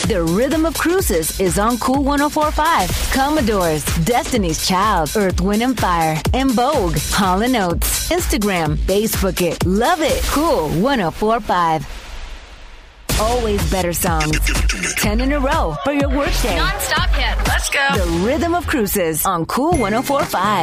The Rhythm of Cruises is on Cool 104.5. Commodores, Destiny's Child, Earth, Wind & Fire, and Vogue, Hall & Oates. Instagram, Facebook it, love it. Cool 104.5. Always better songs. 10 in a row for your workday. Non-stop hit. Let's go. The Rhythm of Cruises on Cool 104.5.